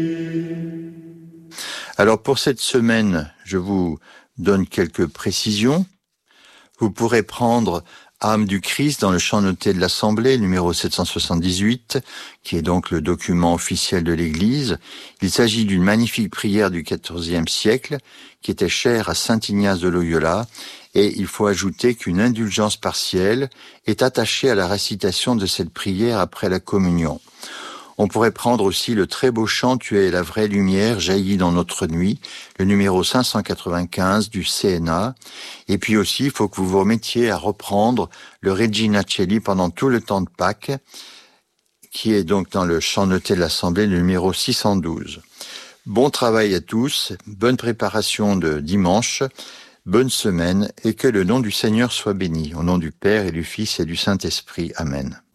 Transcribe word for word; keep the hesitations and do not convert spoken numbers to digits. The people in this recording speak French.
Alors pour cette semaine, je vous donne quelques précisions. Vous pourrez prendre Âme du Christ dans le chant noté de l'Assemblée, numéro sept cent soixante-dix-huit, qui est donc le document officiel de l'Église. Il s'agit d'une magnifique prière du quatorzième siècle, qui était chère à saint Ignace de Loyola, et il faut ajouter qu'une indulgence partielle est attachée à la récitation de cette prière après la communion. On pourrait prendre aussi le très beau chant « Tu es la vraie lumière, jaillit dans notre nuit », le numéro cinq cent quatre-vingt-quinze du C N A. Et puis aussi, il faut que vous vous remettiez à reprendre le Regina Coeli pendant tout le temps de Pâques, qui est donc dans le chant noté de l'Assemblée, le numéro six cent douze. Bon travail à tous, bonne préparation de dimanche, bonne semaine, et que le nom du Seigneur soit béni. Au nom du Père et du Fils et du Saint-Esprit. Amen.